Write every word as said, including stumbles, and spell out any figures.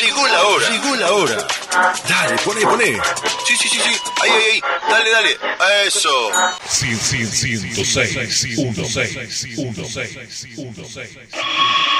Llegó la hora. Llegó la hora. Dale, poné, poné. Sí, sí, sí, sí. Ahí, ahí, ahí. Dale, dale. Eso. ciento seis, ciento seis, ciento seis, ciento seis, ciento seis.